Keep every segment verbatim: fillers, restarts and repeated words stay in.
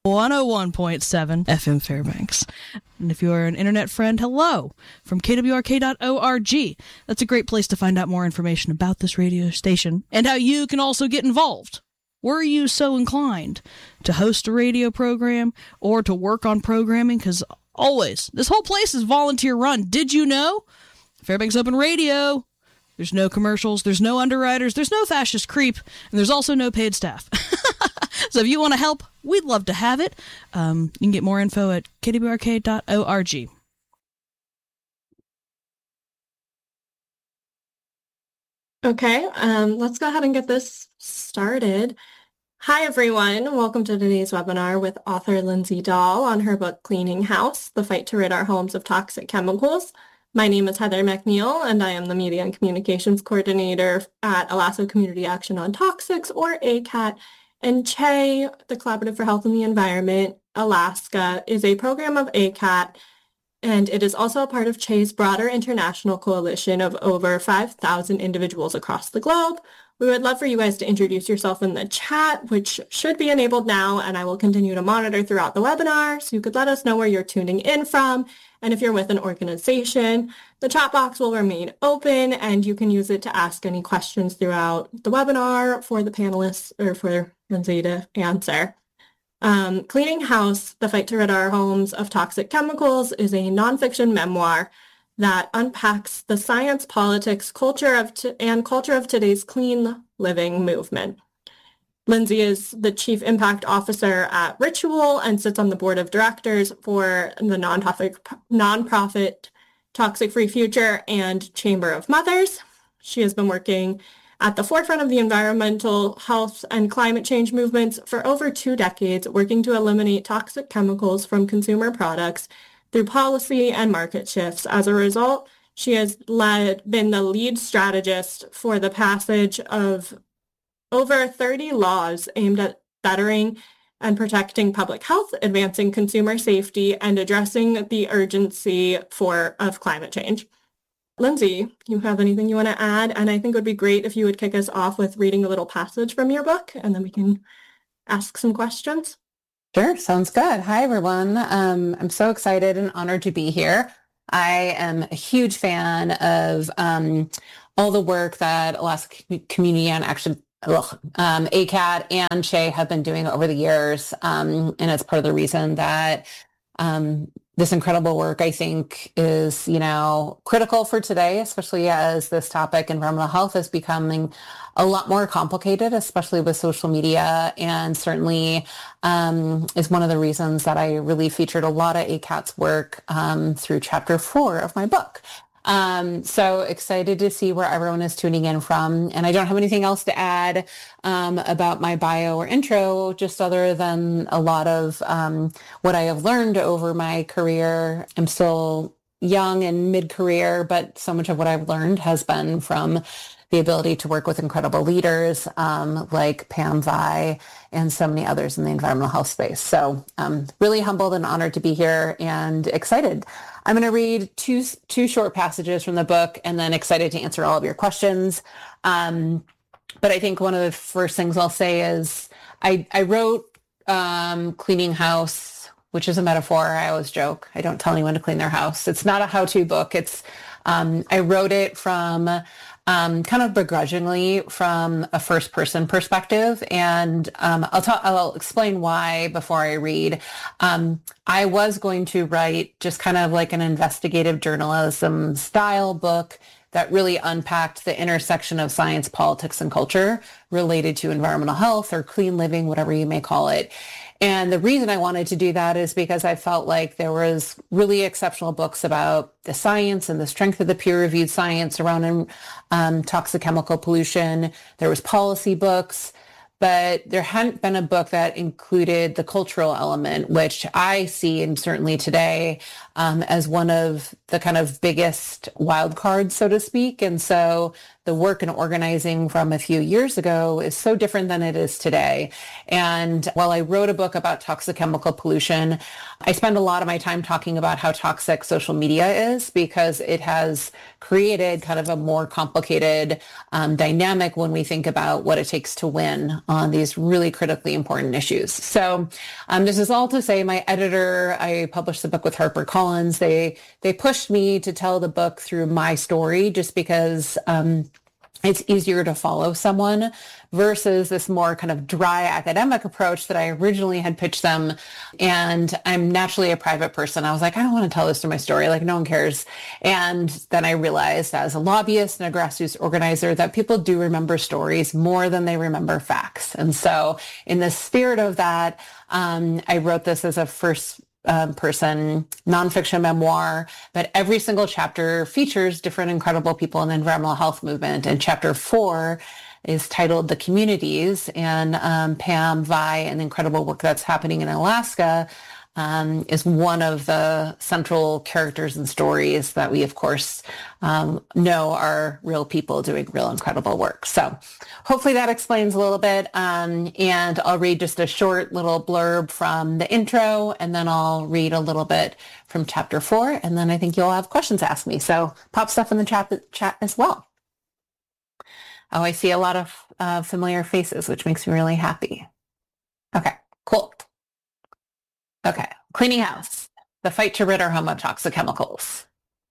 one oh one point seven F M Fairbanks. And if you're an internet friend, hello from K W R K dot org. That's a great place to find out more information about this radio station and how you can also get involved. Were you so inclined to host a radio program or to work on programming? Because always, this whole place is volunteer run. Did you know? Fairbanks Open Radio. There's no commercials, there's no underwriters, there's no fascist creep, and there's also no paid staff. So if you want to help, we'd love to have it. Um, you can get more info at K W R K dot org. Okay, um, let's go ahead and get this started. Hi, everyone. Welcome to today's webinar with author Lindsay Dahl on her book, Cleaning House, The Fight to Rid Our Homes of Toxic Chemicals. My name is Heather McNeil, and I am the Media and Communications Coordinator at Alaska Community Action on Toxics, or A C A T. And C H E, the Collaborative for Health and the Environment, Alaska, is a program of A C A T, and it is also a part of C H E's broader international coalition of over five thousand individuals across the globe. We would love for you guys to introduce yourself in the chat, which should be enabled now, and I will continue to monitor throughout the webinar, so you could let us know where you're tuning in from. And if you're with an organization, the chat box will remain open, and you can use it to ask any questions throughout the webinar for the panelists or for Lindsay to answer. Um, Cleaning House, The Fight to Rid Our Homes of Toxic Chemicals is a nonfiction memoir that unpacks the science, politics, culture of t- and culture of today's clean living movement. Lindsay is the Chief Impact Officer at Ritual and sits on the board of directors for the nonprofit, nonprofit Toxic Free Future and Chamber of Mothers. She has been working at the forefront of the environmental health and climate change movements for over two decades, working to eliminate toxic chemicals from consumer products through policy and market shifts. As a result, she has led, been the lead strategist for the passage of over thirty laws aimed at bettering and protecting public health, advancing consumer safety, and addressing the urgency for of climate change. Lindsay, you have anything you want to add? And I think it would be great if you would kick us off with reading a little passage from your book, and then we can ask some questions. Sure, sounds good. Hi, everyone. Um, I'm so excited and honored to be here. I am a huge fan of um, all the work that Alaska Community and Action, ugh, um, A C A T and C H E have been doing over the years, um, and it's part of the reason that um, this incredible work, I think, is, you know, critical for today, especially as this topic, environmental health, is becoming a lot more complicated, especially with social media, and certainly um, is one of the reasons that I really featured a lot of A C A T's work um, through chapter four of my book. Um, so excited to see where everyone is tuning in from. And I don't have anything else to add um, about my bio or intro, just other than a lot of um, what I have learned over my career. I'm still young and mid-career, but so much of what I've learned has been from the ability to work with incredible leaders um, like Pam Vai and so many others in the environmental health space. So um, really humbled and honored to be here and excited. I'm going to read two two short passages from the book and then excited to answer all of your questions. Um, but I think one of the first things I'll say is I, I wrote um, Cleaning House, which is a metaphor. I always joke. I don't tell anyone to clean their house. It's not a how-to book. It's um, I wrote it from Um, kind of begrudgingly from a first-person perspective, and um, I'll talk. I'll explain why before I read. Um, I was going to write just kind of like an investigative journalism style book that really unpacked the intersection of science, politics, and culture related to environmental health or clean living, whatever you may call it. And the reason I wanted to do that is because I felt like there was really exceptional books about the science and the strength of the peer-reviewed science around um, toxic chemical pollution. There was policy books, but there hadn't been a book that included the cultural element, which I see, and certainly today, um, as one of the kind of biggest wild cards, so to speak. And so the work and organizing from a few years ago is so different than it is today. And while I wrote a book about toxic chemical pollution, I spend a lot of my time talking about how toxic social media is, because it has created kind of a more complicated um, dynamic when we think about what it takes to win on these really critically important issues. So um, this is all to say my editor, I published the book with HarperCollins. They, they pushed me to tell the book through my story just because um, it's easier to follow someone versus this more kind of dry academic approach that I originally had pitched them. And I'm naturally a private person. I was like, I don't want to tell this through my story. Like, no one cares. And then I realized as a lobbyist and a grassroots organizer that people do remember stories more than they remember facts. And so in the spirit of that, um, I wrote this as a first Um, person nonfiction memoir, but every single chapter features different incredible people in the environmental health movement. And chapter four is titled The Communities, and um, Pam Vi and the incredible work that's happening in Alaska um, is one of the central characters and stories that we, of course, um, know are real people doing real incredible work. So hopefully that explains a little bit. Um, and I'll read just a short little blurb from the intro, and then I'll read a little bit from chapter four. And then I think you'll have questions to ask me. So pop stuff in the chat, chat as well. Oh, I see a lot of uh, familiar faces, which makes me really happy. Okay, cool. Okay, cleaning house, the fight to rid our home of toxic chemicals.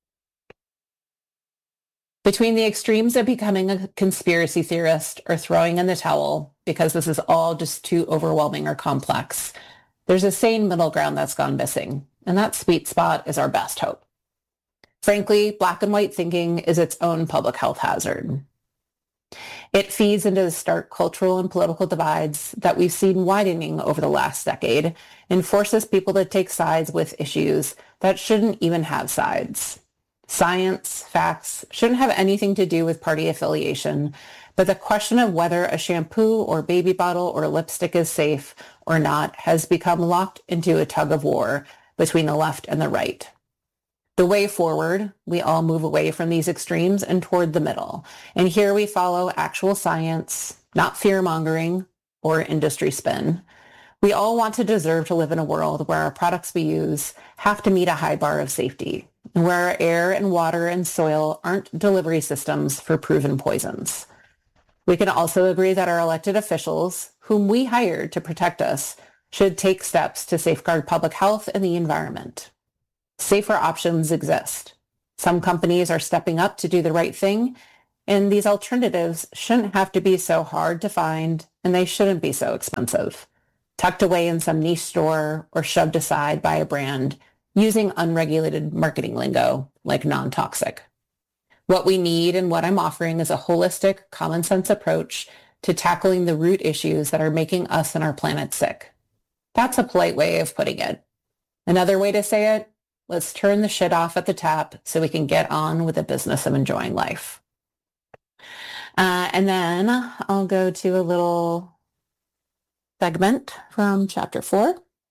Between the extremes of becoming a conspiracy theorist or throwing in the towel, because this is all just too overwhelming or complex, there's a sane middle ground that's gone missing, and that sweet spot is our best hope. Frankly, black and white thinking is its own public health hazard. It feeds into the stark cultural and political divides that we've seen widening over the last decade and forces people to take sides with issues that shouldn't even have sides. Science, facts, shouldn't have anything to do with party affiliation, but the question of whether a shampoo or baby bottle or lipstick is safe or not has become locked into a tug of war between the left and the right. The way forward, we all move away from these extremes and toward the middle. And here we follow actual science, not fear-mongering or industry spin. We all want to deserve to live in a world where our products we use have to meet a high bar of safety, and where our air and water and soil aren't delivery systems for proven poisons. We can also agree that our elected officials, whom we hired to protect us, should take steps to safeguard public health and the environment. Safer options exist. Some companies are stepping up to do the right thing, and these alternatives shouldn't have to be so hard to find, and they shouldn't be so expensive, tucked away in some niche store or shoved aside by a brand using unregulated marketing lingo like non-toxic. What we need and what I'm offering is a holistic, common sense approach to tackling the root issues that are making us and our planet sick. That's a polite way of putting it. Another way to say it, let's turn the shit off at the tap so we can get on with the business of enjoying life. Uh, and then I'll go to a little segment from chapter four.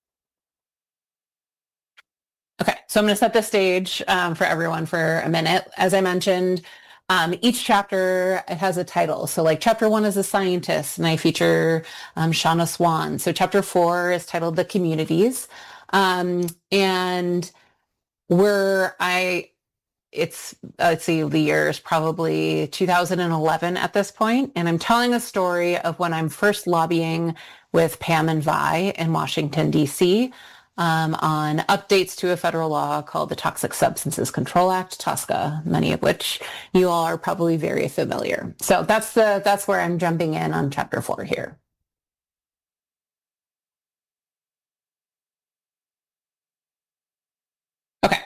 Okay, so I'm going to set the stage um, for everyone for a minute. As I mentioned, um, each chapter, it has a title. So like chapter one is a scientist, and I feature um, Shauna Swan. So chapter four is titled The Communities. Um, and where I, it's, uh, let's see, the year is probably two thousand eleven at this point, and I'm telling a story of when I'm first lobbying with Pam and Vi in Washington, D C, um, on updates to a federal law called the Toxic Substances Control Act, TSCA, many of which you all are probably very familiar. So that's the that's where I'm jumping in on chapter four here. Okay.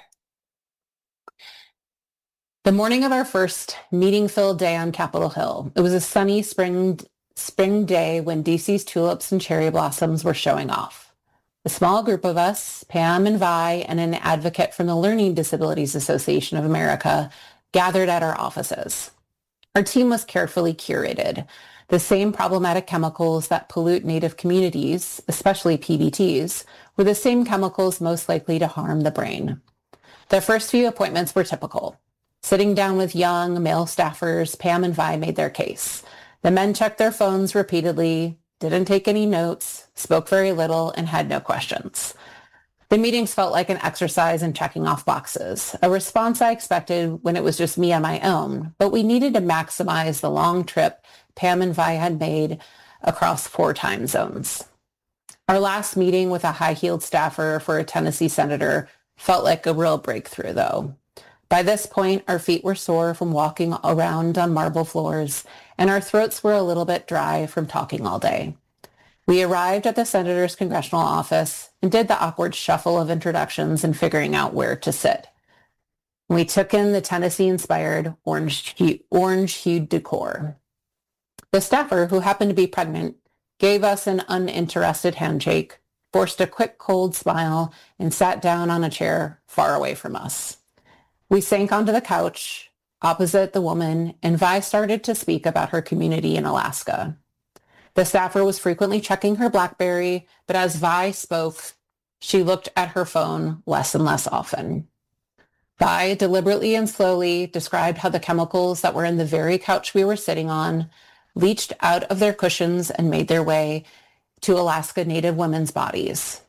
The morning of our first meeting-filled day on Capitol Hill, it was a sunny spring spring day when D C's tulips and cherry blossoms were showing off. A small group of us, Pam and Vi, and an advocate from the Learning Disabilities Association of America, gathered at our offices. Our team was carefully curated. The same problematic chemicals that pollute Native communities, especially P B Ts, were the same chemicals most likely to harm the brain. The first few appointments were typical. Sitting down with young male staffers, Pam and Vi made their case. The men checked their phones repeatedly, didn't take any notes, spoke very little, and had no questions. The meetings felt like an exercise in checking off boxes, a response I expected when it was just me on my own, but we needed to maximize the long trip Pam and Vi had made across four time zones. Our last meeting with a high-heeled staffer for a Tennessee senator felt like a real breakthrough, though. By this point, our feet were sore from walking around on marble floors, and our throats were a little bit dry from talking all day. We arrived at the senator's congressional office and did the awkward shuffle of introductions and figuring out where to sit. We took in the Tennessee-inspired orange-hued orange decor. The staffer, who happened to be pregnant, gave us an uninterested handshake, forced a quick cold smile, and sat down on a chair far away from us. We sank onto the couch opposite the woman, and Vi started to speak about her community in Alaska. The staffer was frequently checking her BlackBerry, but as Vi spoke, she looked at her phone less and less often. Vi deliberately and slowly described how the chemicals that were in the very couch we were sitting on leached out of their cushions and made their way to Alaska Native women's bodies.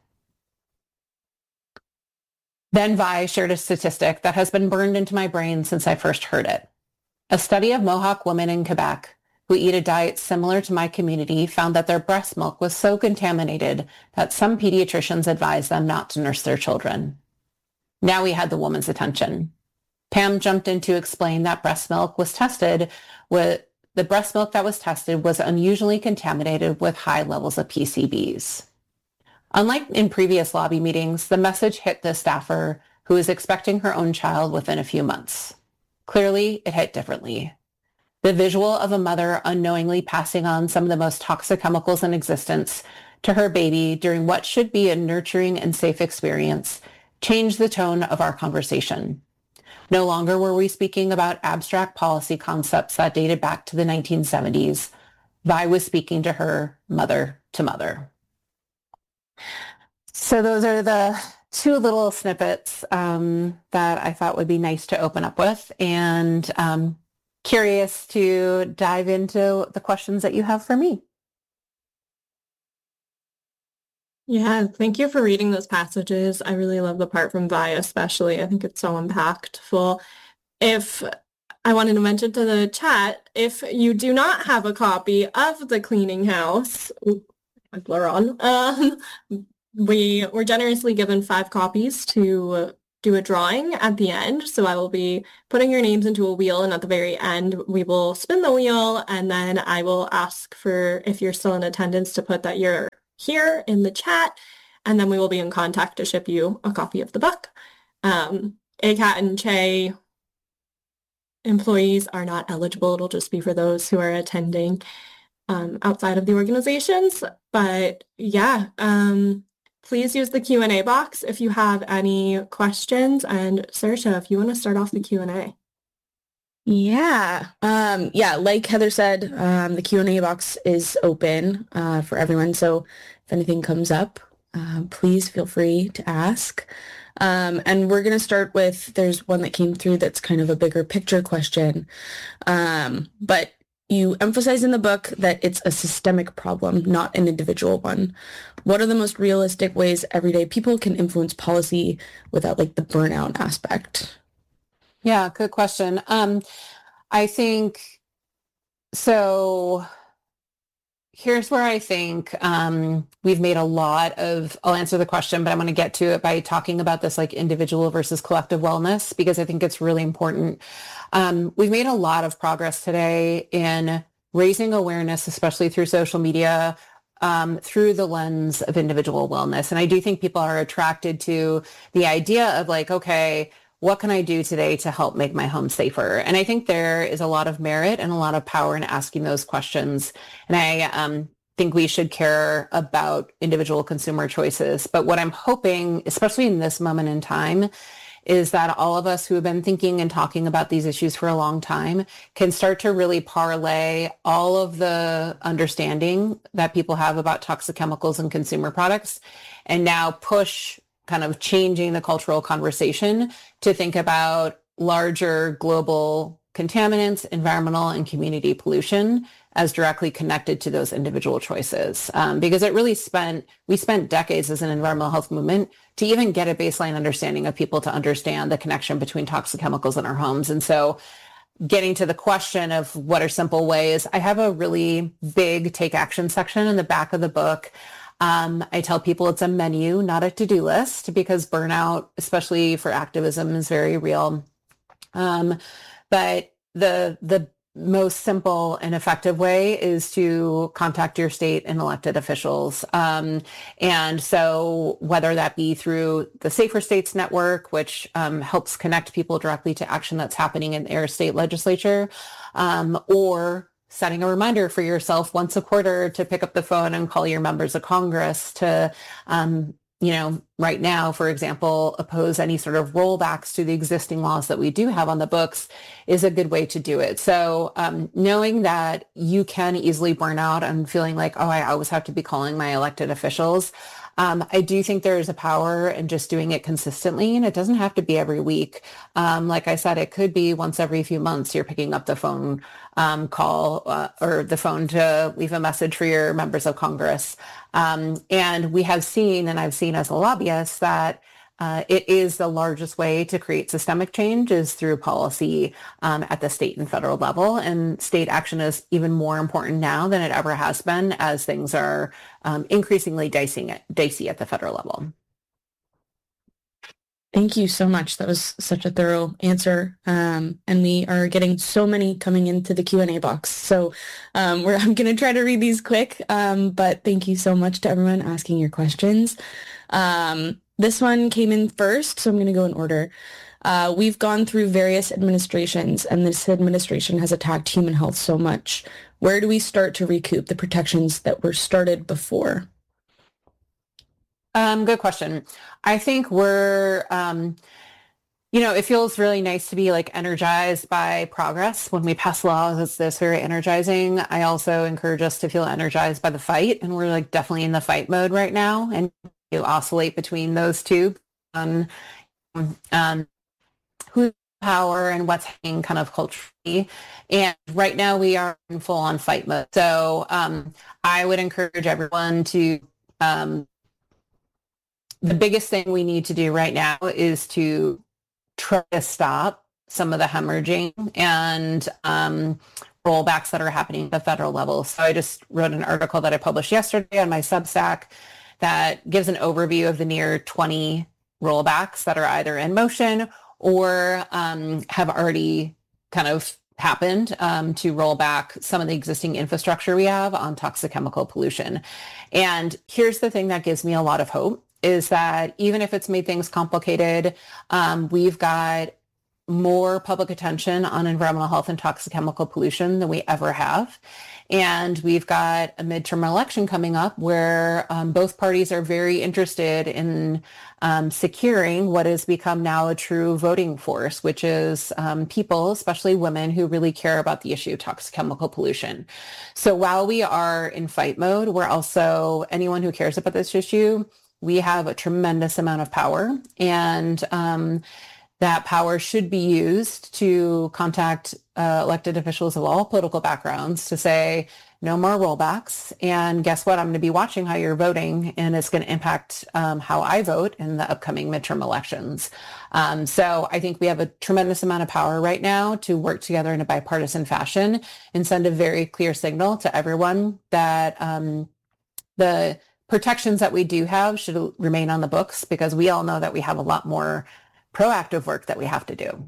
Then Vi shared a statistic that has been burned into my brain since I first heard it. A study of Mohawk women in Quebec who eat a diet similar to my community found that their breast milk was so contaminated that some pediatricians advised them not to nurse their children. Now we had the woman's attention. Pam jumped in to explain that breast milk was tested with the breast milk that was tested was unusually contaminated with high levels of P C Bs. Unlike in previous lobby meetings, the message hit the staffer who was expecting her own child within a few months. Clearly, it hit differently. The visual of a mother unknowingly passing on some of the most toxic chemicals in existence to her baby during what should be a nurturing and safe experience changed the tone of our conversation. No longer were we speaking about abstract policy concepts that dated back to the nineteen seventies. Vi was speaking to her mother to mother. So those are the two little snippets um, that I thought would be nice to open up with, and um, curious to dive into the questions that you have for me. Yeah, thank you for reading those passages. I really love the part from Vi especially. I think it's so impactful. If I wanted to mention to the chat, if you do not have a copy of The Cleaning House, blur on, um, we were generously given five copies to do a drawing at the end. So I will be putting your names into a wheel, and at the very end, we will spin the wheel, and then I will ask for, if you're still in attendance, to put that you're here in the chat, and then we will be in contact to ship you a copy of the book. Um, A C A T and C H E employees are not eligible. It'll just be for those who are attending um, outside of the organizations. But yeah, um, please use the Q and A box if you have any questions. And Saoirse, if you want to start off the Q and A. Yeah. Um, yeah, like Heather said, um, the Q and A box is open uh, for everyone. So if anything comes up, uh, please feel free to ask. Um, and we're going to start with, there's one that came through that's kind of a bigger picture question. Um, but you emphasize in the book that it's a systemic problem, not an individual one. What are the most realistic ways everyday people can influence policy without like the burnout aspect? Yeah, good question. Um, I think, so here's where I think um, we've made a lot of, I'll answer the question, but I'm going to get to it by talking about this like individual versus collective wellness, because I think it's really important. Um, we've made a lot of progress today in raising awareness, especially through social media, um, through the lens of individual wellness. And I do think people are attracted to the idea of like, okay, what can I do today to help make my home safer? And I think there is a lot of merit and a lot of power in asking those questions. And I um, think we should care about individual consumer choices. But what I'm hoping, especially in this moment in time, is that all of us who have been thinking and talking about these issues for a long time can start to really parlay all of the understanding that people have about toxic chemicals and consumer products, and now push kind of changing the cultural conversation to think about larger global contaminants, environmental and community pollution as directly connected to those individual choices. Um, because it really spent, we spent decades as an environmental health movement to even get a baseline understanding of people to understand the connection between toxic chemicals in our homes. And so getting to the question of what are simple ways, I have a really big take action section in the back of the book. Um, I tell people it's a menu, not a to-do list, because burnout, especially for activism, is very real. Um, but the the most simple and effective way is to contact your state and elected officials. Um, and so whether that be through the Safer States Network, which um, helps connect people directly to action that's happening in their state legislature, um, or setting a reminder for yourself once a quarter to pick up the phone and call your members of Congress to, um, you know, right now, for example, oppose any sort of rollbacks to the existing laws that we do have on the books is a good way to do it. So um, knowing that you can easily burn out and feeling like, oh, I always have to be calling my elected officials. Um, I do think there is a power in just doing it consistently, and it doesn't have to be every week. Um, like I said, it could be once every few months you're picking up the phone um, call uh, or the phone to leave a message for your members of Congress. Um, and we have seen, and I've seen as a lobbyist, that uh, it is the largest way to create systemic change is through policy um, at the state and federal level. And state action is even more important now than it ever has been as things are um, increasingly dicey, dicey at the federal level. Thank you so much. That was such a thorough answer. Um, and we are getting so many coming into the Q and A box. So um, we're, I'm going to try to read these quick, um, but thank you so much to everyone asking your questions. Um, this one came in first, so I'm going to go in order. Uh, we've gone through various administrations, and this administration has attacked human health so much. Where do we start to recoup the protections that were started before? Um, good question. I think we're, um, you know, it feels really nice to be like energized by progress. When we pass laws, it's this very energizing. I also encourage us to feel energized by the fight, and we're like definitely in the fight mode right now, and you oscillate between those two. Um, um, who's power and what's happening kind of culturally. And right now we are in full on fight mode. So um, I would encourage everyone to, um, the biggest thing we need to do right now is to try to stop some of the hemorrhaging and um, rollbacks that are happening at the federal level. So I just wrote an article that I published yesterday on my Substack that gives an overview of the near twenty rollbacks that are either in motion or um, have already kind of happened um, to roll back some of the existing infrastructure we have on toxic chemical pollution. And here's the thing that gives me a lot of hope is that even if it's made things complicated, um, we've got more public attention on environmental health and toxic chemical pollution than we ever have. And we've got a midterm election coming up where um, both parties are very interested in um, securing what has become now a true voting force, which is um, people, especially women, who really care about the issue of toxic chemical pollution. So while we are in fight mode, we're also, anyone who cares about this issue, we have a tremendous amount of power. And um, that power should be used to contact uh, elected officials of all political backgrounds to say, no more rollbacks. And guess what? I'm going to be watching how you're voting, and it's going to impact um, how I vote in the upcoming midterm elections. Um, so I think we have a tremendous amount of power right now to work together in a bipartisan fashion and send a very clear signal to everyone that um, the protections that we do have should remain on the books, because we all know that we have a lot more proactive work that we have to do.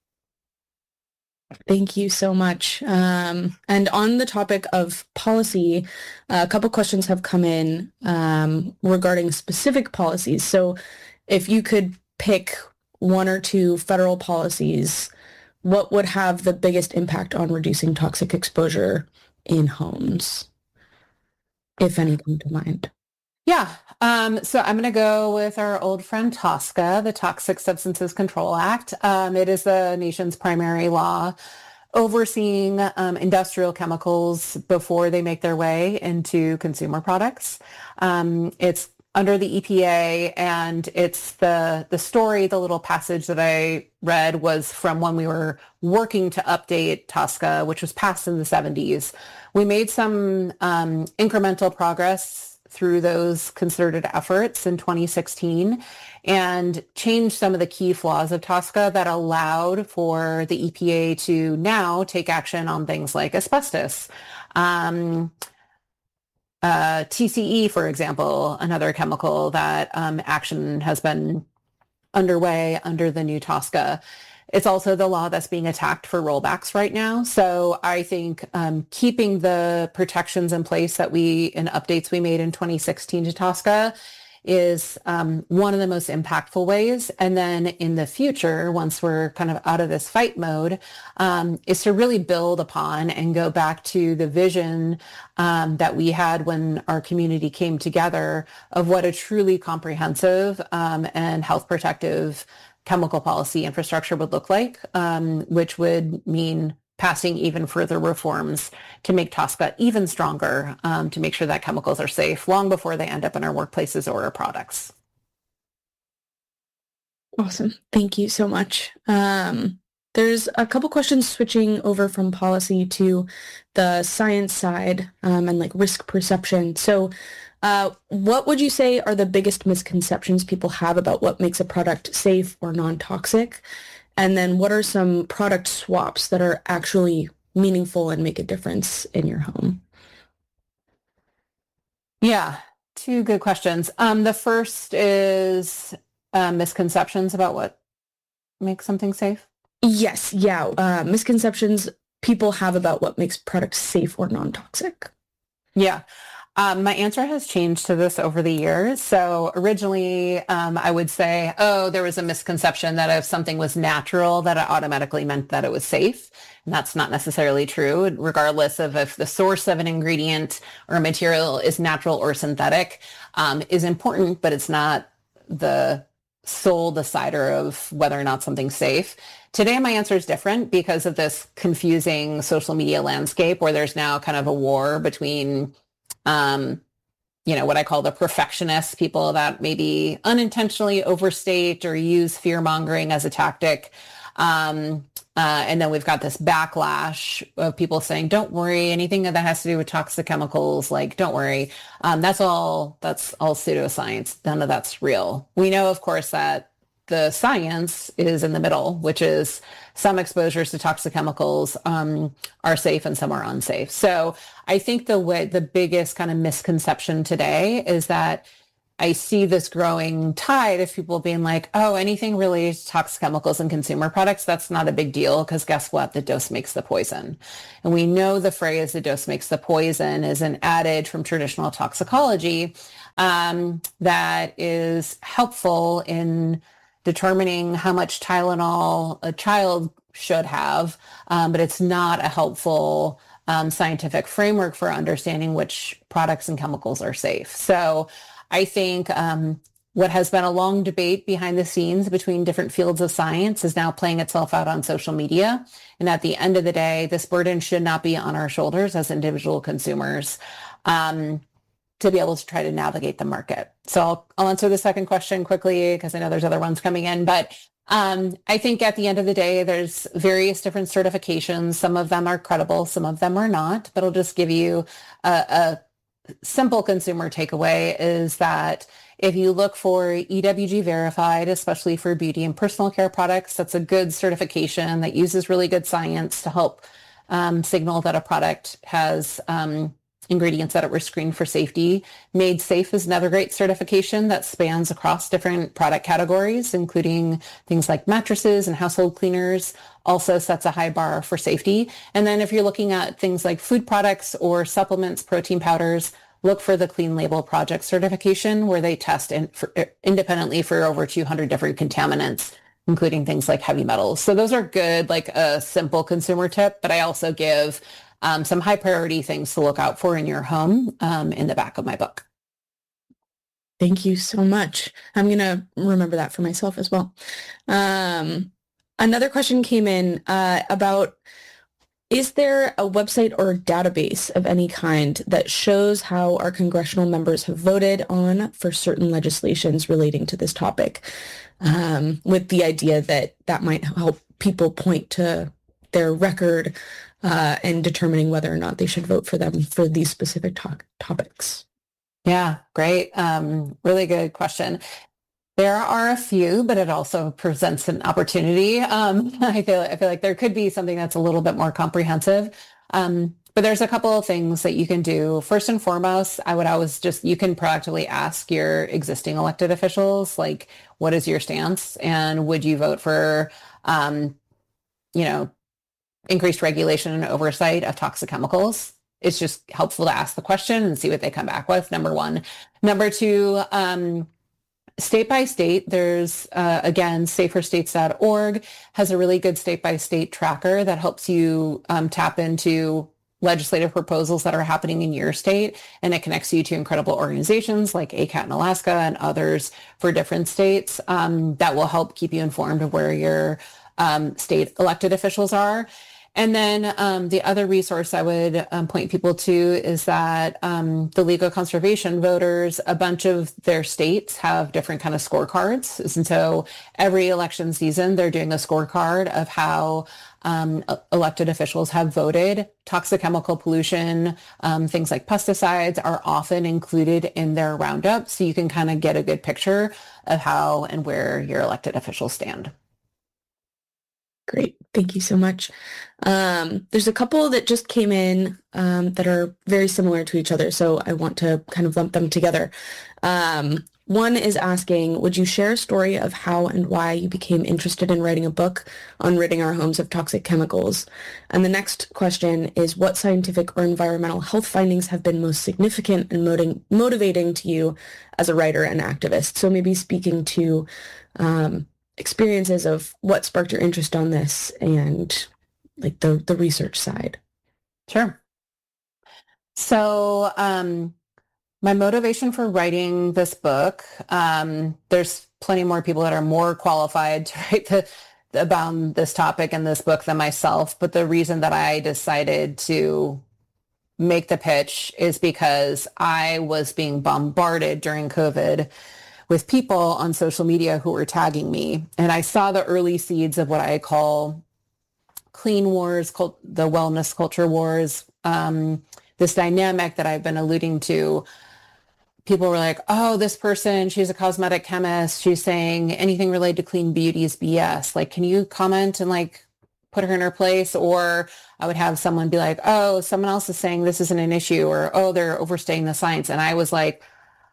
Thank you so much. Um, and on the topic of policy, a couple questions have come in um, regarding specific policies. So if you could pick one or two federal policies, what would have the biggest impact on reducing toxic exposure in homes, if any come to mind? Yeah, um, so I'm going to go with our old friend TSCA, the Toxic Substances Control Act. Um, it is the nation's primary law overseeing um, industrial chemicals before they make their way into consumer products. Um, it's under the E P A, and it's the the story, the little passage that I read was from when we were working to update TSCA, which was passed in the seventies. We made some um, incremental progress through those concerted efforts in twenty sixteen and changed some of the key flaws of TSCA that allowed for the E P A to now take action on things like asbestos. Um, Uh, T C E, for example, another chemical that um, action has been underway under the new TSCA. It's also the law that's being attacked for rollbacks right now. So I think um, keeping the protections in place that we, and updates we made in twenty sixteen to TSCA is um, one of the most impactful ways. And then in the future, once we're kind of out of this fight mode, um, is to really build upon and go back to the vision um, that we had when our community came together of what a truly comprehensive um, and health protective chemical policy infrastructure would look like, um, which would mean passing even further reforms to make TSCA even stronger, um, to make sure that chemicals are safe long before they end up in our workplaces or our products. Awesome. Thank you so much. Um, there's a couple questions switching over from policy to the science side um, and like risk perception. So uh, what would you say are the biggest misconceptions people have about what makes a product safe or non-toxic? And then what are some product swaps that are actually meaningful and make a difference in your home? Yeah, two good questions. Um, the first is uh, misconceptions about what makes something safe. Yes, yeah. Uh, misconceptions people have about what makes products safe or non-toxic. Yeah. Um, my answer has changed to this over the years. So originally, um, I would say, oh, there was a misconception that if something was natural, that it automatically meant that it was safe. And that's not necessarily true, regardless of if the source of an ingredient or a material is natural or synthetic, um, is important, but it's not the sole decider of whether or not something's safe. Today, my answer is different because of this confusing social media landscape where there's now kind of a war between Um, you know, what I call the perfectionists, people that maybe unintentionally overstate or use fear mongering as a tactic. Um, uh, and then we've got this backlash of people saying, don't worry, anything that has to do with toxic chemicals, like, don't worry. Um, that's all, that's all pseudoscience. None of that's real. We know, of course, that the science is in the middle, which is some exposures to toxic chemicals um, are safe and some are unsafe. So I think the way the biggest kind of misconception today is that I see this growing tide of people being like, oh, anything related to toxic chemicals in consumer products, that's not a big deal because guess what? The dose makes the poison. And we know the phrase the dose makes the poison is an adage from traditional toxicology um, that is helpful in determining how much Tylenol a child should have, um, but it's not a helpful um, scientific framework for understanding which products and chemicals are safe. So I think um, what has been a long debate behind the scenes between different fields of science is now playing itself out on social media. And at the end of the day, this burden should not be on our shoulders as individual consumers. Um, to be able to try to navigate the market. So I'll, I'll answer the second question quickly because I know there's other ones coming in, but um, I think at the end of the day, there's various different certifications. Some of them are credible, some of them are not, but I'll just give you a, a simple consumer takeaway is that if you look for E W G verified, especially for beauty and personal care products, that's a good certification that uses really good science to help um, signal that a product has um, ingredients that were screened for safety. Made Safe is another great certification that spans across different product categories, including things like mattresses and household cleaners, also sets a high bar for safety. And then if you're looking at things like food products or supplements, protein powders, look for the Clean Label Project certification where they test in for, independently for over two hundred different contaminants, including things like heavy metals. So those are good, like a simple consumer tip, but I also give Um, some high priority things to look out for in your home um, in the back of my book. Thank you so much. I'm going to remember that for myself as well. Um, another question came in uh, about Is there a website or database of any kind that shows how our congressional members have voted on for certain legislations relating to this topic, um, with the idea that that might help people point to their record uh, in determining whether or not they should vote for them for these specific to- topics? Yeah, great. Um, really good question. There are a few, but it also presents an opportunity. Um, I feel I feel like there could be something that's a little bit more comprehensive. Um, but there's a couple of things that you can do. First and foremost, I would always just, you can proactively ask your existing elected officials, like, what is your stance? And would you vote for, um, you know, increased regulation and oversight of toxic chemicals? It's just helpful to ask the question and see what they come back with, number one. Number two, um, state by state, there's, uh, again, safer states dot org has a really good state-by-state tracker that helps you um, tap into legislative proposals that are happening in your state, and it connects you to incredible organizations like A C A T in Alaska and others for different states um, that will help keep you informed of where your um, state elected officials are. And then um, the other resource I would um, point people to is that um, the Legal Conservation Voters, a bunch of their states have different kind of scorecards. And so every election season, they're doing a scorecard of how um, elected officials have voted. Toxic chemical pollution, um, things like pesticides are often included in their roundup. So you can kind of get a good picture of how and where your elected officials stand. Great. Thank you so much. Um, there's a couple that just came in um, that are very similar to each other, so I want to kind of lump them together. Um, one is asking, would you share a story of how and why you became interested in writing a book on ridding our homes of toxic chemicals? And the next question is, what scientific or environmental health findings have been most significant and motiv- motivating to you as a writer and activist? So maybe speaking to um, experiences of what sparked your interest on this and like the, the research side. Sure. So um, my motivation for writing this book, um, there's plenty more people that are more qualified to write the, about this topic in this book than myself. But the reason that I decided to make the pitch is because I was being bombarded during COVID with people on social media who were tagging me. And I saw the early seeds of what I call clean wars, cult, the wellness culture wars, um, this dynamic that I've been alluding to. People were like, oh, this person, she's a cosmetic chemist. She's saying anything related to clean beauty is B S. Like, can you comment and like put her in her place? Or I would have someone be like, oh, someone else is saying this isn't an issue, or, oh, they're overstating the science. And I was like,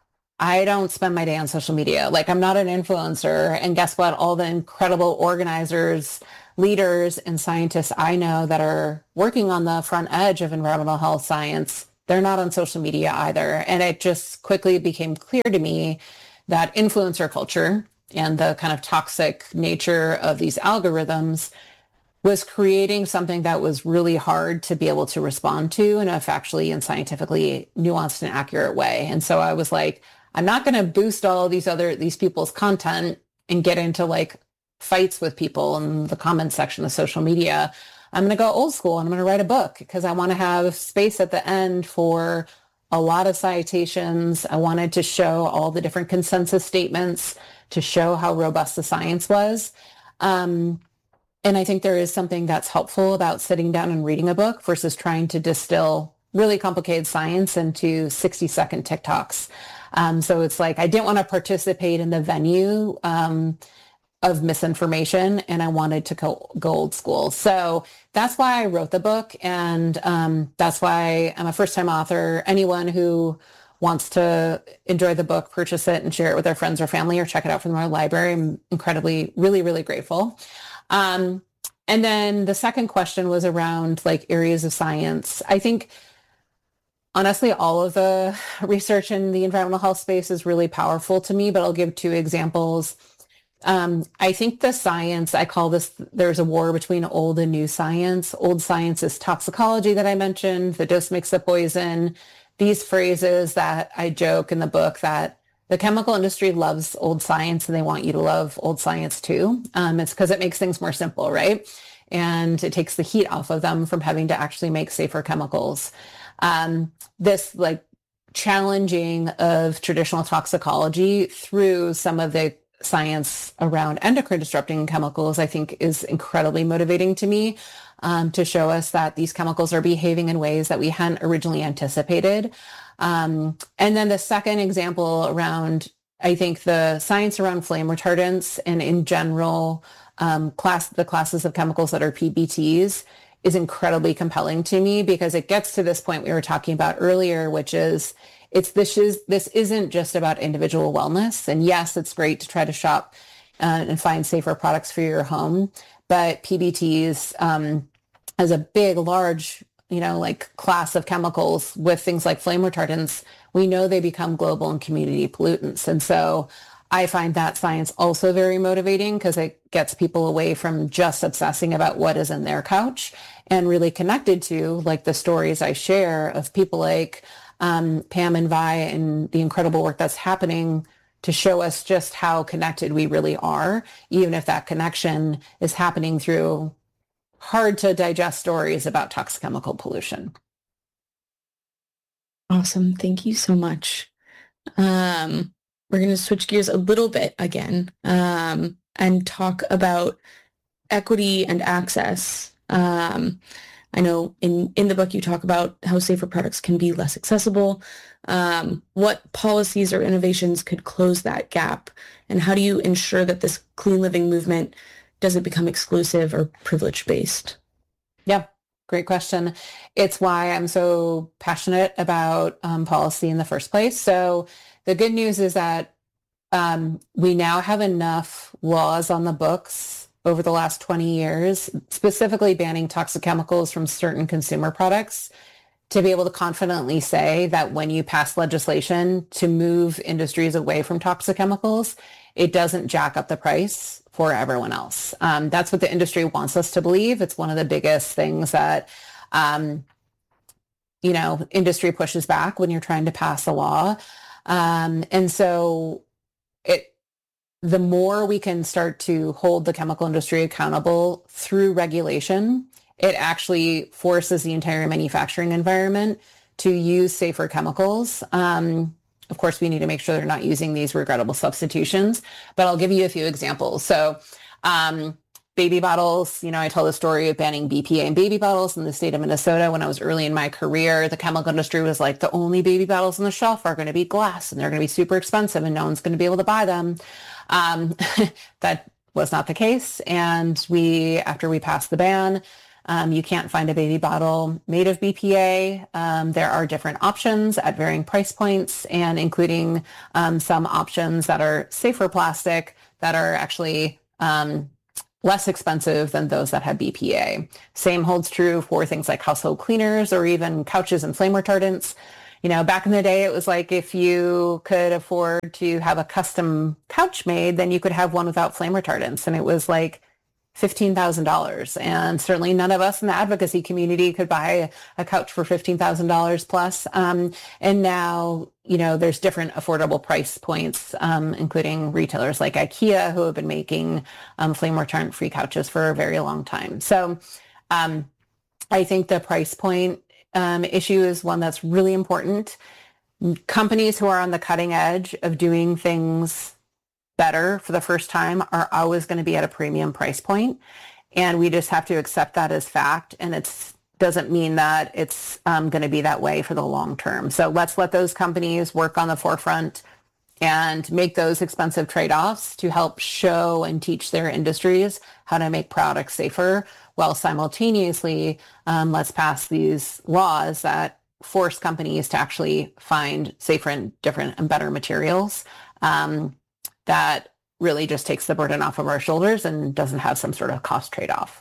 I don't spend my day on social media. Like, I'm not an influencer. And guess what? All the incredible organizers, leaders, and scientists I know that are working on the front edge of environmental health science, they're not on social media either. And it just quickly became clear to me that influencer culture and the kind of toxic nature of these algorithms was creating something that was really hard to be able to respond to in a factually and scientifically nuanced and accurate way. And so I was like, I'm not going to boost all of these other, these people's content and get into like fights with people in the comments section of social media. I'm going to go old school and I'm going to write a book because I want to have space at the end for a lot of citations. I wanted to show all the different consensus statements to show how robust the science was. Um, and I think there is something that's helpful about sitting down and reading a book versus trying to distill really complicated science into sixty second TikToks. Um, so it's like, I didn't want to participate in the venue um, of misinformation, and I wanted to go, go old school. So that's why I wrote the book. And um, that's why I'm a first-time author. Anyone who wants to enjoy the book, purchase it and share it with their friends or family or check it out from our library, I'm incredibly, really, really grateful. Um, and then the second question was around like areas of science. I think honestly, all of the research in the environmental health space is really powerful to me, but I'll give two examples. Um, I think the science, I call this, there's a war between old and new science. Old science is toxicology that I mentioned, the dose makes the poison. These phrases that I joke in the book that the chemical industry loves old science and they want you to love old science too. Um, it's because it makes things more simple, right? and it takes the heat off of them from having to actually make safer chemicals. Um, this like challenging of traditional toxicology through some of the science around endocrine disrupting chemicals, I think is incredibly motivating to me, um, to show us that these chemicals are behaving in ways that we hadn't originally anticipated. Um, and then the second example around, I think the science around flame retardants and in general, um, class, the classes of chemicals that are P B Ts is incredibly compelling to me because it gets to this point we were talking about earlier, which is it's this is this isn't just about individual wellness. And yes, it's great to try to shop uh, and find safer products for your home, but P B Ts um, as a big, large, you know, like class of chemicals with things like flame retardants, we know they become global and community pollutants. And so I find that science also very motivating because it gets people away from just obsessing about what is in their couch and really connected to like the stories I share of people like um, Pam and Vi and the incredible work that's happening to show us just how connected we really are, even if that connection is happening through hard to digest stories about toxic chemical pollution. Awesome. Thank you so much. Um, we're going to switch gears a little bit again um, and talk about equity and access. Um, I know in, in the book you talk about how safer products can be less accessible. Um, what policies or innovations could close that gap? And how do you ensure that this clean living movement doesn't become exclusive or privilege-based? Yeah, great question. It's why I'm so passionate about um, policy in the first place. So the good news is that um, we now have enough laws on the books over the last twenty years, specifically banning toxic chemicals from certain consumer products, to be able to confidently say that when you pass legislation to move industries away from toxic chemicals, it doesn't jack up the price for everyone else. Um, that's what the industry wants us to believe. It's one of the biggest things that, um, you know, industry pushes back when you're trying to pass a law. Um, and so it, the more we can start to hold the chemical industry accountable through regulation, it actually forces the entire manufacturing environment to use safer chemicals. Um, Of course, we need to make sure they're not using these regrettable substitutions, but I'll give you a few examples. So um, baby bottles, you know, I tell the story of banning B P A in baby bottles in the state of Minnesota. When I was early in my career, the chemical industry was like, the only baby bottles on the shelf are going to be glass and they're going to be super expensive and no one's going to be able to buy them. Um, that was not the case. And we, after we passed the ban, Um, you can't find a baby bottle made of B P A. Um, there are different options at varying price points and including um, some options that are safer plastic that are actually um, less expensive than those that have B P A. Same holds true for things like household cleaners or even couches and flame retardants. You know, back in the day, it was like if you could afford to have a custom couch made, then you could have one without flame retardants. And it was like fifteen thousand dollars. And certainly none of us in the advocacy community could buy a couch for fifteen thousand dollars plus. Um, and now, you know, there's different affordable price points, um, including retailers like IKEA who have been making um, flame retardant free couches for a very long time. So um, I think the price point um, issue is one that's really important. Companies who are on the cutting edge of doing things better for the first time are always going to be at a premium price point. And we just have to accept that as fact. And it doesn't mean that it's um, going to be that way for the long term. So let's let those companies work on the forefront and make those expensive trade-offs to help show and teach their industries how to make products safer, while simultaneously um, let's pass these laws that force companies to actually find safer and different and better materials. Um, that really just takes the burden off of our shoulders and doesn't have some sort of cost trade-off.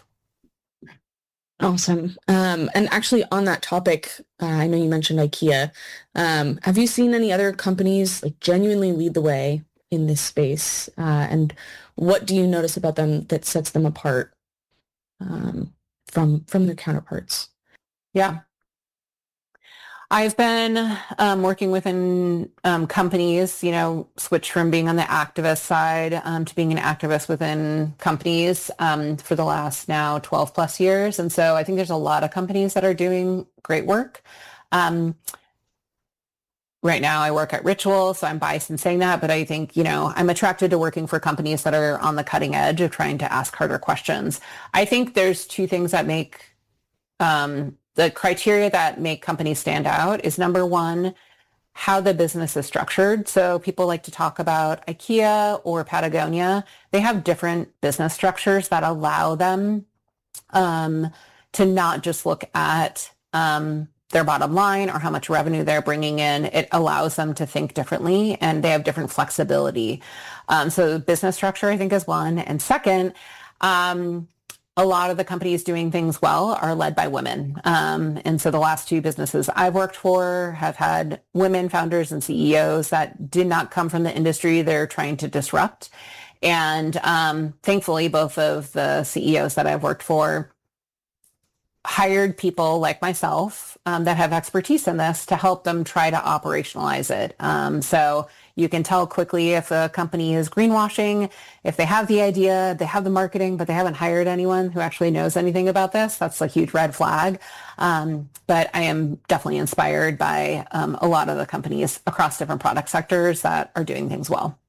Awesome. Um, and actually on that topic, uh, I know you mentioned IKEA. Um, have you seen any other companies like genuinely lead the way in this space? Uh, and what do you notice about them that sets them apart um, from, from their counterparts? Yeah. I've been um, working within um, companies, you know, switch from being on the activist side um, to being an activist within companies um, for the last now twelve plus years. And so I think there's a lot of companies that are doing great work. Um, right now I work at Ritual, so I'm biased in saying that, but I think, you know, I'm attracted to working for companies that are on the cutting edge of trying to ask harder questions. I think there's two things that make um, the criteria that make companies stand out is number one, how the business is structured. So people like to talk about IKEA or Patagonia. They have different business structures that allow them um, to not just look at um, their bottom line or how much revenue they're bringing in. It allows them to think differently, and they have different flexibility. Um, so business structure, I think, is one. And second, um, a lot of the companies doing things well are led by women. Um, and so the last two businesses I've worked for have had women founders and C E Os that did not come from the industry they're trying to disrupt. And um, thankfully, both of the C E Os that I've worked for hired people like myself um, that have expertise in this to help them try to operationalize it. Um, so you can tell quickly if a company is greenwashing, if they have the idea, they have the marketing, but they haven't hired anyone who actually knows anything about this. That's a huge red flag. Um, but I am definitely inspired by um, a lot of the companies across different product sectors that are doing things well.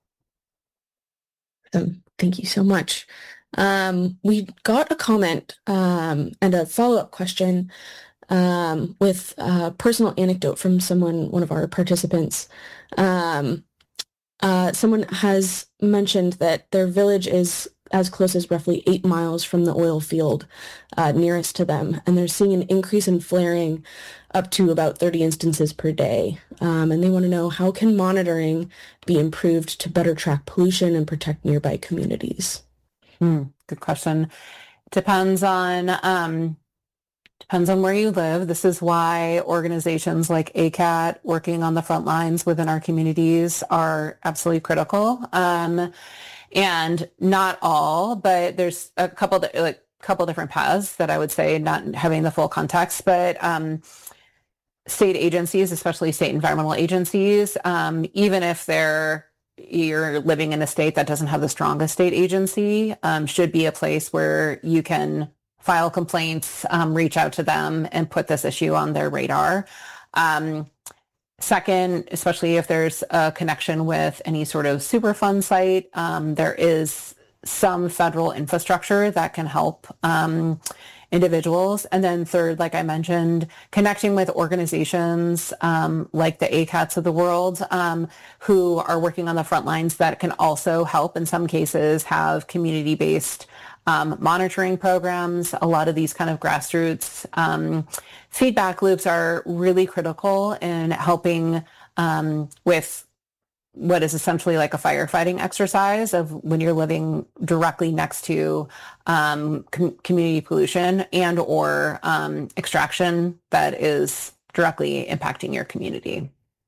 Um, thank you so much. Um, we got a comment um, and a follow-up question um, with a personal anecdote from someone, one of our participants. Um, uh, someone has mentioned that their village is as close as roughly eight miles from the oil field uh, nearest to them, and they're seeing an increase in flaring up to about thirty instances per day. Um, and they want to know, how can monitoring be improved to better track pollution and protect nearby communities? Hmm, good question. Depends on um, depends on where you live. This is why organizations like A C A T working on the front lines within our communities are absolutely critical. Um, and not all, but there's a couple that, like couple different paths that I would say, not having the full context, but um, state agencies, especially state environmental agencies, um, even if they're you're living in a state that doesn't have the strongest state agency, um, should be a place where you can file complaints, um, reach out to them, and put this issue on their radar. Um, second, especially if there's a connection with any sort of Superfund site, um, there is some federal infrastructure that can help um, individuals. And then third, like I mentioned, connecting with organizations um, like the A C A Ts of the world um, who are working on the front lines that can also help, in some cases, have community-based um, monitoring programs. A lot of these kind of grassroots um, feedback loops are really critical in helping um, with what is essentially like a firefighting exercise of when you're living directly next to um, com- community pollution and or um, extraction that is directly impacting your community.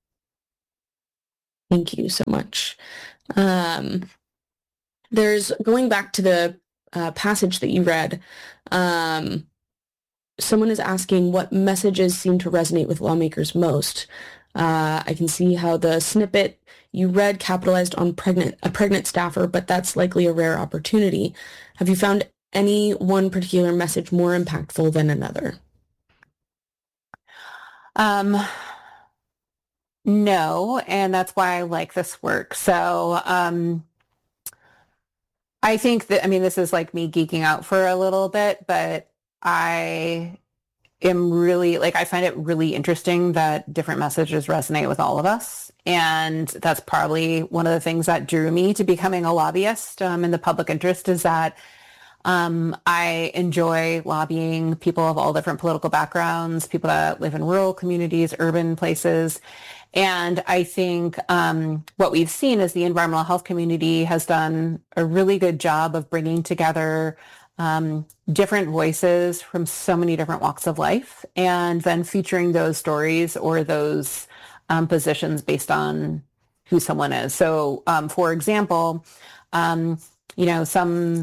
Thank you so much. Um, there's, going back to the uh, passage that you read, um, someone is asking what messages seem to resonate with lawmakers most. Uh, I can see how the snippet you read capitalized on pregnant a pregnant staffer, but that's likely a rare opportunity. Have you found any one particular message more impactful than another? Um, no, and that's why I like this work. So um, I think that, I mean, this is like me geeking out for a little bit, but I am really, like, I find it really interesting that different messages resonate with all of us. And that's probably one of the things that drew me to becoming a lobbyist um, in the public interest, is that um, I enjoy lobbying people of all different political backgrounds, people that live in rural communities, urban places. And I think um, what we've seen is the environmental health community has done a really good job of bringing together um, different voices from so many different walks of life, and then featuring those stories or those um, positions based on who someone is. So, um, for example, um, you know, some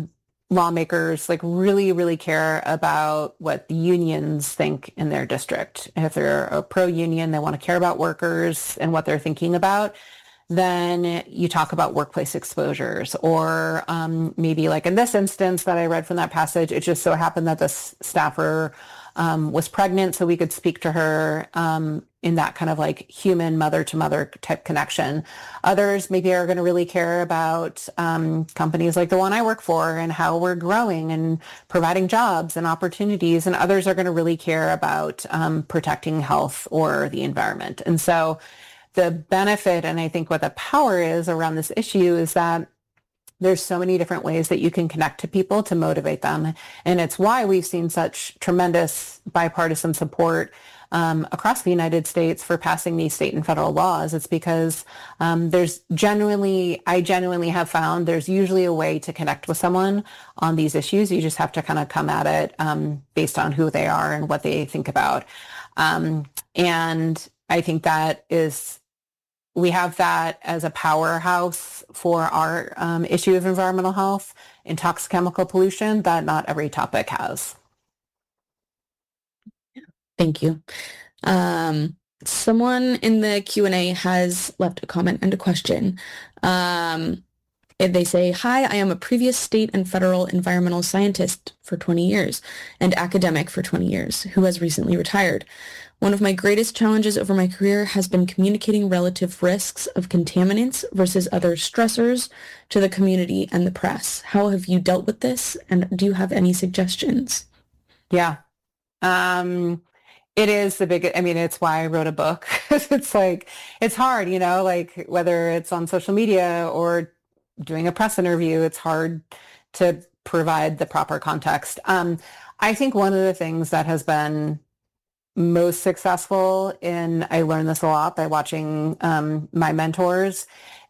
lawmakers like really, really care about what the unions think in their district. If they're a pro-union, they want to care about workers and what they're thinking about. Then you talk about workplace exposures, or um, maybe like in this instance that I read from that passage, it just so happened that this staffer um, was pregnant, so we could speak to her um, in that kind of like human mother to mother type connection. Others maybe are going to really care about um, companies like the one I work for and how we're growing and providing jobs and opportunities. And others are going to really care about um, protecting health or the environment. And so the benefit, and I think what the power is around this issue, is that there's so many different ways that you can connect to people to motivate them. And it's why we've seen such tremendous bipartisan support um, across the United States for passing these state and federal laws. It's because um, there's genuinely, I genuinely have found there's usually a way to connect with someone on these issues. You just have to kind of come at it um, based on who they are and what they think about. Um, and I think that is, we have that as a powerhouse for our um, issue of environmental health and toxic chemical pollution that not every topic has. Thank you. Um, someone in the Q and A has left a comment and a question. Um, they say, "Hi, I am a previous state and federal environmental scientist for twenty years and academic for twenty years who has recently retired. One of my greatest challenges over my career has been communicating relative risks of contaminants versus other stressors to the community and the press. How have you dealt with this? And do you have any suggestions?" Yeah. Um, it is the big, I mean, it's why I wrote a book. It's like, it's hard, you know, like whether it's on social media or doing a press interview, it's hard to provide the proper context. Um, I think one of the things that has been most successful in, I learned this a lot by watching um, my mentors,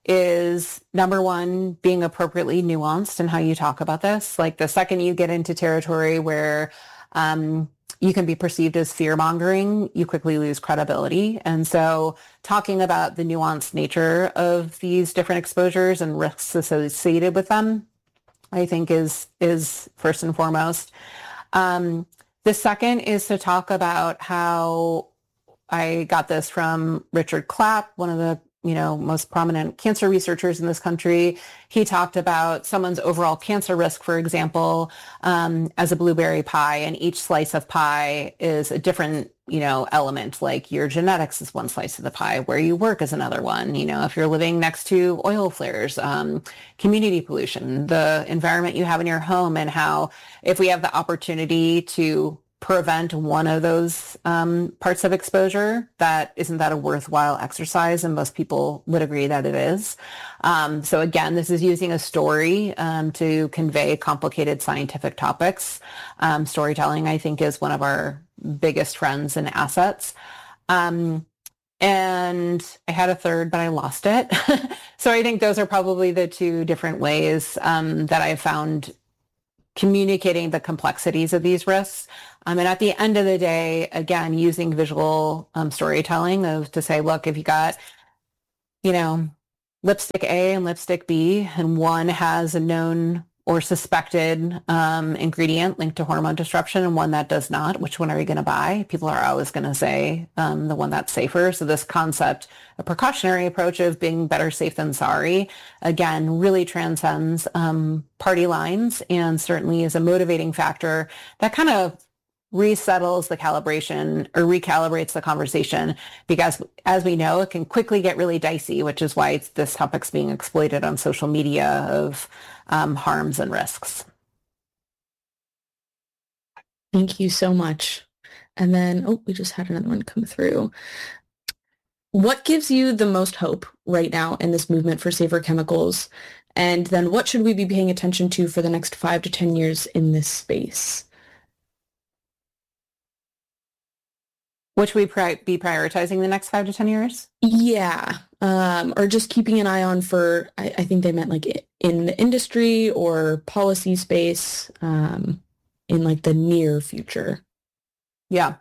is number one, being appropriately nuanced in how you talk about this. Like the second you get into territory where um, you can be perceived as fear-mongering, you quickly lose credibility. And so talking about the nuanced nature of these different exposures and risks associated with them, I think is, is first and foremost. Um, The second is to talk about how I got this from Richard Clapp, one of the, you know, most prominent cancer researchers in this country. He talked about someone's overall cancer risk, for example, um, as a blueberry pie, and each slice of pie is a different, you know, element. Like your genetics is one slice of the pie, where you work is another one. You know, if you're living next to oil flares, um, community pollution, the environment you have in your home, and how if we have the opportunity to prevent one of those um, parts of exposure, that isn't that a worthwhile exercise? And most people would agree that it is. Um, so again, this is using a story um, to convey complicated scientific topics. Um, storytelling, I think, is one of our biggest friends and assets. Um, and I had a third, but I lost it. So I think those are probably the two different ways um, that I've found communicating the complexities of these risks. Um, and at the end of the day, again, using visual um, storytelling of to say, look, if you got, you know, lipstick A and lipstick B, and one has a known or suspected um, ingredient linked to hormone disruption and one that does not, which one are you going to buy? People are always going to say um, the one that's safer. So this concept, a precautionary approach of being better safe than sorry, again, really transcends um, party lines, and certainly is a motivating factor that kind of resettles the calibration or recalibrates the conversation, because as we know, it can quickly get really dicey, which is why it's, this topic's being exploited on social media of um, harms and risks. Thank you so much. And then, oh, we just had another one come through. What gives you the most hope right now in this movement for safer chemicals? And then what should we be paying attention to for the next five to ten years in this space? Which we pri- be prioritizing the next five to ten years? Yeah. Um, or just keeping an eye on for, I, I think they meant like in the industry or policy space um, in like the near future. Yeah.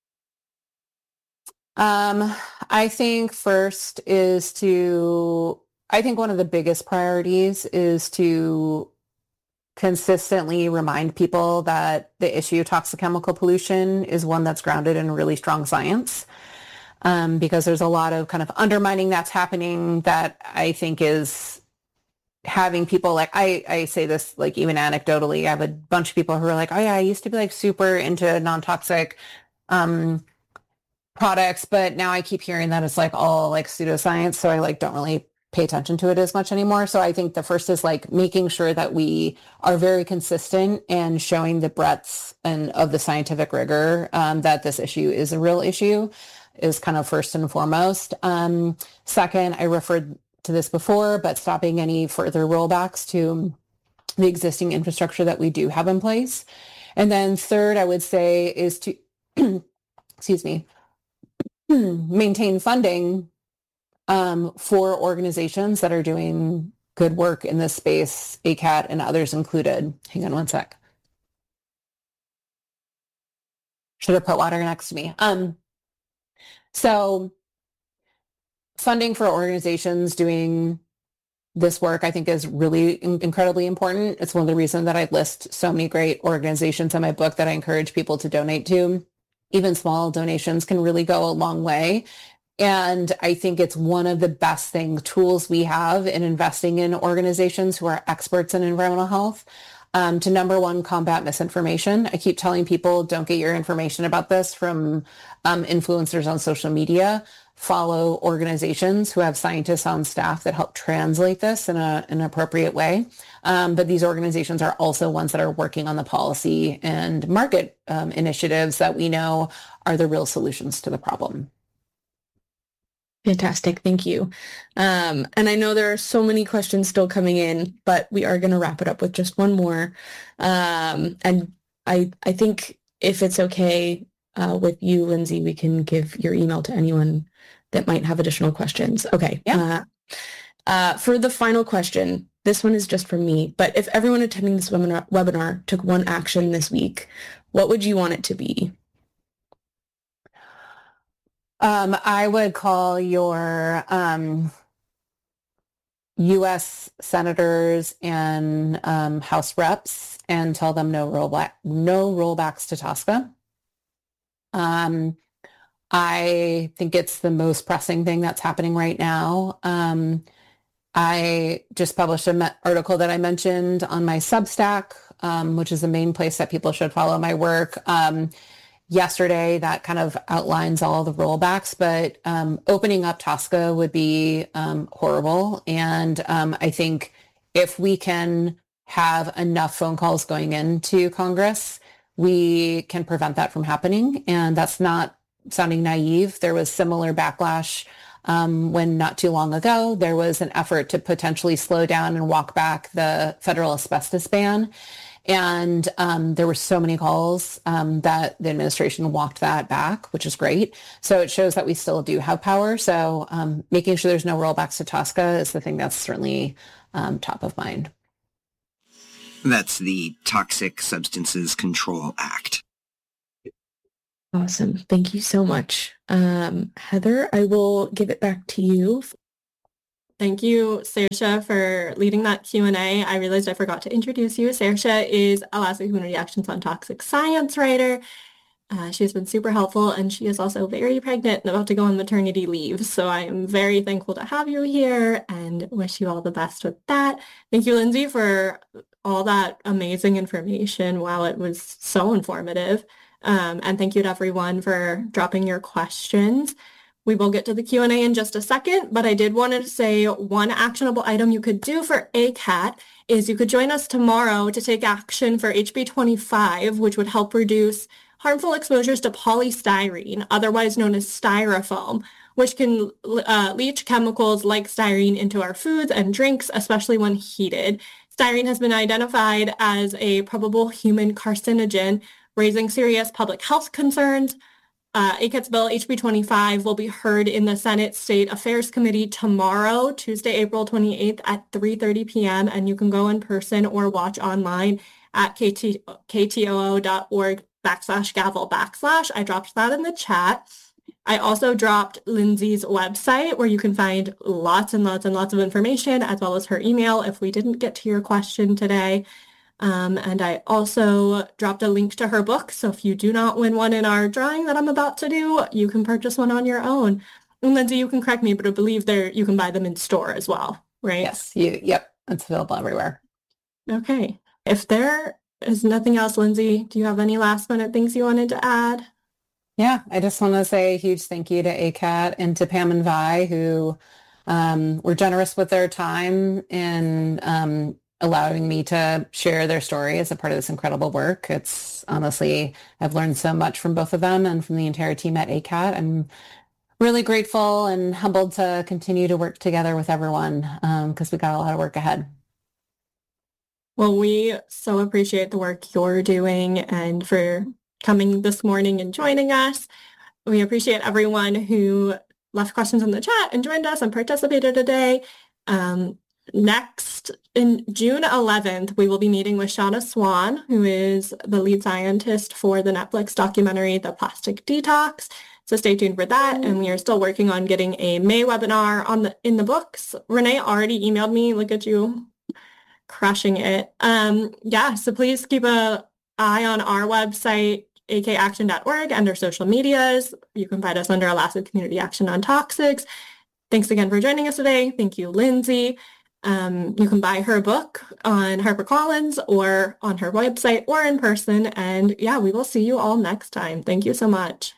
Um, I think first is to, I think one of the biggest priorities is to consistently remind people that the issue of toxic chemical pollution is one that's grounded in really strong science. Um, because there's a lot of kind of undermining that's happening that I think is having people like, I, I say this like even anecdotally, I have a bunch of people who are like, oh yeah, I used to be like super into non-toxic um, products, but now I keep hearing that it's like all like pseudoscience. So I like don't really pay attention to it as much anymore. So I think the first is like making sure that we are very consistent and showing the breadth and of the scientific rigor um, that this issue is a real issue is kind of first and foremost. Um, second, I referred to this before, but stopping any further rollbacks to the existing infrastructure that we do have in place. And then third, I would say is to, excuse me, maintain funding um, for organizations that are doing good work in this space, A C A T and others included. Hang on one sec. Should have put water next to me. Um, So funding for organizations doing this work, I think, is really in- incredibly important. It's one of the reasons that I list so many great organizations in my book that I encourage people to donate to. Even small donations can really go a long way. And I think it's one of the best things, tools we have in investing in organizations who are experts in environmental health. Um, to number one, combat misinformation. I keep telling people, don't get your information about this from um, influencers on social media. Follow organizations who have scientists on staff that help translate this in a, an appropriate way. Um, but these organizations are also ones that are working on the policy and market um, initiatives that we know are the real solutions to the problem. Fantastic. Thank you. Um, and I know there are so many questions still coming in, but we are going to wrap it up with just one more. Um, and I, I think if it's okay uh, with you, Lindsay, we can give your email to anyone that might have additional questions. Okay. Yeah. Uh, uh, for the final question, this one is just for me, but if everyone attending this webinar, webinar took one action this week, what would you want it to be? Um, I would call your um, U S senators and um, House reps and tell them no rollback, no rollbacks to TSCA. Um, I think it's the most pressing thing that's happening right now. Um, I just published an article that I mentioned on my Substack, um, which is the main place that people should follow my work. Um, yesterday that kind of outlines all the rollbacks, but um, opening up TSCA would be um, horrible. And um, I think if we can have enough phone calls going into Congress, we can prevent that from happening. And that's not sounding naive. There was similar backlash um, when not too long ago, there was an effort to potentially slow down and walk back the federal asbestos ban. And um, there were so many calls um, that the administration walked that back, which is great. So it shows that we still do have power. So um, making sure there's no rollbacks to TSCA is the thing that's certainly um, top of mind. That's the Toxic Substances Control Act. Awesome. Thank you so much. Um, Heather, I will give it back to you. Thank you, Saoirse, for leading that Q and A. I realized I forgot to introduce you. Saoirse is Alaska Community Actions on Toxic Science writer. Uh, she has been super helpful, and she is also very pregnant and about to go on maternity leave. So I am very thankful to have you here and wish you all the best with that. Thank you, Lindsay, for all that amazing information. Wow, it was so informative. Um, and thank you to everyone for dropping your questions. We will get to the Q and A in just a second, but I did want to say one actionable item you could do for A C A T is you could join us tomorrow to take action for H B twenty-five, which would help reduce harmful exposures to polystyrene, otherwise known as styrofoam, which can uh, leach chemicals like styrene into our foods and drinks, especially when heated. Styrene has been identified as a probable human carcinogen, raising serious public health concerns. Uh, A C A T's bill H B twenty-five will be heard in the Senate State Affairs Committee tomorrow, Tuesday, April twenty-eighth at three thirty p.m. And you can go in person or watch online at kt, ktoo.org backslash gavel backslash. I dropped that in the chat. I also dropped Lindsay's website where you can find lots and lots and lots of information, as well as her email if we didn't get to your question today. Um, and I also dropped a link to her book. So if you do not win one in our drawing that I'm about to do, you can purchase one on your own. And Lindsay, you can correct me, but I believe there you can buy them in store as well, right? Yes. You, yep. It's available everywhere. Okay. If there is nothing else, Lindsay, do you have any last minute things you wanted to add? Yeah, I just want to say a huge thank you to A C A T and to Pam and Vi, who um, were generous with their time in um, allowing me to share their story as a part of this incredible work. It's honestly, I've learned so much from both of them and from the entire team at A C A T. I'm really grateful and humbled to continue to work together with everyone because um, we got a lot of work ahead. Well, we so appreciate the work you're doing and for coming this morning and joining us. We appreciate everyone who left questions in the chat and joined us and participated today. Um, next, in June eleventh, we will be meeting with Shauna Swan, who is the lead scientist for the Netflix documentary, The Plastic Detox. So stay tuned for that. And we are still working on getting a May webinar on the in the books. Renee already emailed me. Look at you crushing it. Um, yeah, so please keep an eye on our website, a k action dot org, and our social medias. You can find us under Alaska Community Action on Toxics. Thanks again for joining us today. Thank you, Lindsay. Um, you can buy her book on HarperCollins or on her website or in person. And yeah, we will see you all next time. Thank you so much.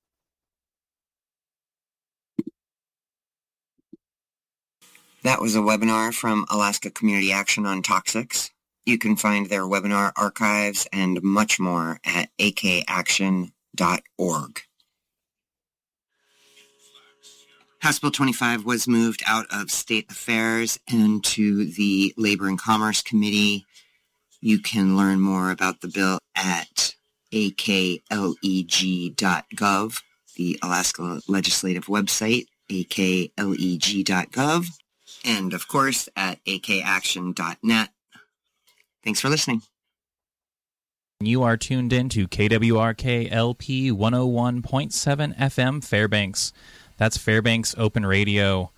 That was a webinar from Alaska Community Action on Toxics. You can find their webinar archives and much more at a k action dot org. House Bill twenty-five was moved out of State Affairs into the Labor and Commerce Committee. You can learn more about the bill at a k leg dot gov, the Alaska Legislative website, a k leg dot gov, and of course at a k action dot net. Thanks for listening. You are tuned in to K W R K L P one oh one point seven F M Fairbanks. That's Fairbanks Open Radio.